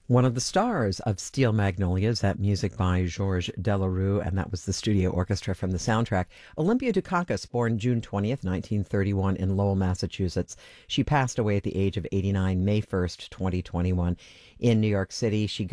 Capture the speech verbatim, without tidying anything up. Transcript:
One of the stars of Steel Magnolias, that music by Georges Delerue, and that was the studio orchestra from the soundtrack. Olympia Dukakis, born June twentieth, nineteen thirty-one in Lowell, Massachusetts. She passed away at the age of eighty-nine, May first, twenty twenty-one, in New York City. She